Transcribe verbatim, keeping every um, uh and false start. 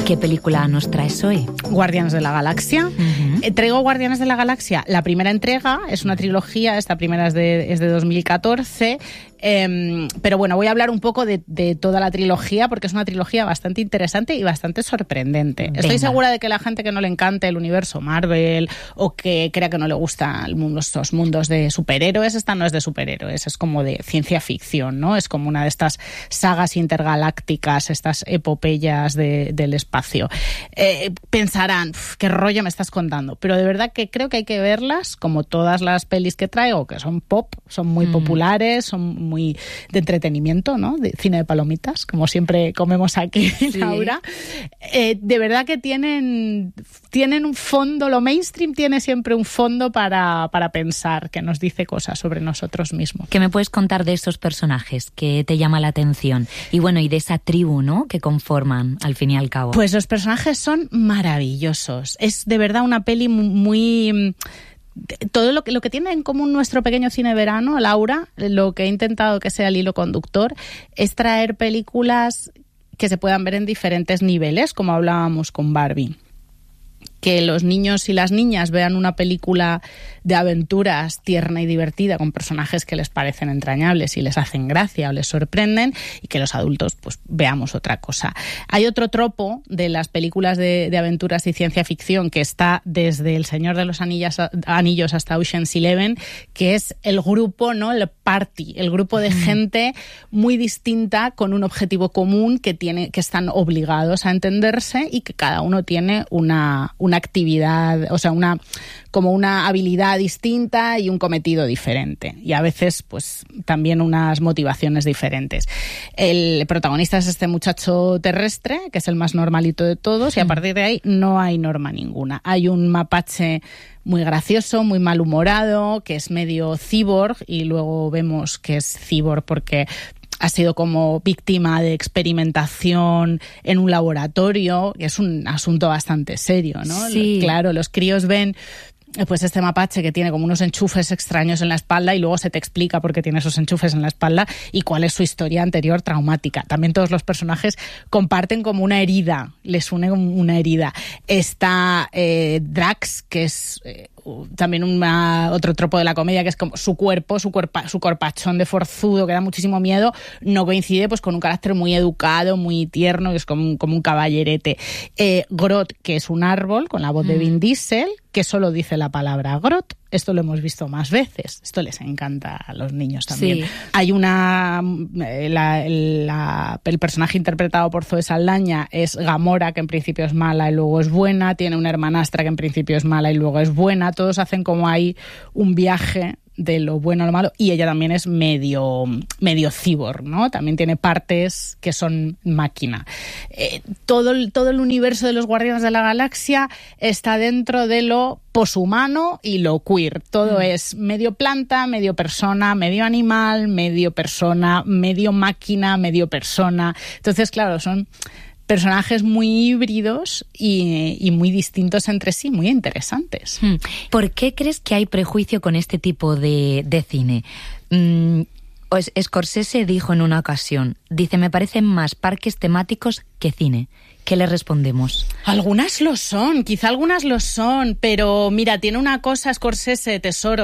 ¿Qué película nos traes hoy? Guardianes de la Galaxia. Uh-huh. Eh, traigo Guardianes de la Galaxia. La primera entrega es una trilogía, esta primera es de, es de dos mil catorce. Eh, pero bueno, voy a hablar un poco de, de toda la trilogía porque es una trilogía bastante interesante y bastante sorprendente. Venga. Estoy segura de que la gente que no le encante el universo Marvel o que crea que no le gustan los mundos de superhéroes, esta no es de superhéroes, es como de ciencia ficción, ¿no? Es como una de estas sagas intergalácticas, estas epopeyas de, del espacio. Eh, pensarán, qué rollo me estás contando, pero de verdad que creo que hay que verlas como todas las pelis que traigo, que son pop, son muy mm. populares, son muy de entretenimiento, ¿no? De cine de palomitas, como siempre comemos aquí, sí. Laura. Eh, de verdad que tienen, tienen un fondo, lo mainstream tiene siempre un fondo para, para pensar, que nos dice cosas sobre nosotros mismos. ¿Qué me puedes contar de esos personajes que te llama la atención? Y bueno, y de esa tribu, ¿no?, que conforman, al fin y al cabo. Pues los personajes son maravillosos. Es de verdad una peli muy... Todo lo que, lo que tiene en común nuestro pequeño cine verano, Laura, lo que he intentado que sea el hilo conductor, es traer películas que se puedan ver en diferentes niveles, como hablábamos con Barbie. Que los niños y las niñas vean una película de aventuras tierna y divertida con personajes que les parecen entrañables y les hacen gracia o les sorprenden, y que los adultos pues veamos otra cosa. Hay otro tropo de las películas de, de aventuras y ciencia ficción que está desde El Señor de los Anillos, Anillos hasta Ocean's Eleven, que es el grupo, ¿no?, el party, el grupo de gente muy distinta con un objetivo común que tiene, que están obligados a entenderse y que cada uno tiene una una actividad, o sea, una como una habilidad distinta y un cometido diferente. Y a veces, pues, también unas motivaciones diferentes. El protagonista es este muchacho terrestre, que es el más normalito de todos, y a partir de ahí no hay norma ninguna. Hay un mapache muy gracioso, muy malhumorado, que es medio cyborg, y luego vemos que es cyborg porque ha sido como víctima de experimentación en un laboratorio, que es un asunto bastante serio, ¿no? Sí. Claro, los críos ven pues este mapache que tiene como unos enchufes extraños en la espalda y luego se te explica por qué tiene esos enchufes en la espalda y cuál es su historia anterior traumática. También todos los personajes comparten como una herida, les une una herida. Está eh, Drax, que es eh, también una, otro tropo de la comedia, que es como su cuerpo, su, cuerpa, su corpachón de forzudo, que da muchísimo miedo, no coincide pues con un carácter muy educado, muy tierno, que es como un, como un caballerete. Eh, Groot, que es un árbol, con la voz mm. de Vin Diesel, que solo dice la palabra Groot. Esto lo hemos visto más veces. Esto les encanta a los niños también. Sí. Hay una... La, la, el personaje interpretado por Zoe Saldaña es Gamora, que en principio es mala y luego es buena. Tiene una hermanastra que en principio es mala y luego es buena. Todos hacen como ahí un viaje de lo bueno a lo malo, y ella también es medio, medio cyborg, ¿no? También tiene partes que son máquina. Eh, todo, el, todo el universo de los Guardianes de la Galaxia está dentro de lo poshumano y lo queer. Todo mm. es medio planta, medio persona, medio animal, medio persona, medio máquina, medio persona. Entonces, claro, son personajes muy híbridos y, y muy distintos entre sí, muy interesantes. ¿Por qué crees que hay prejuicio con este tipo de, de cine? Mm, Scorsese dijo en una ocasión, dice, me parecen más parques temáticos que cine. ¿Qué le respondemos? Algunas lo son, quizá algunas lo son, pero mira, tiene una cosa Scorsese, tesoro,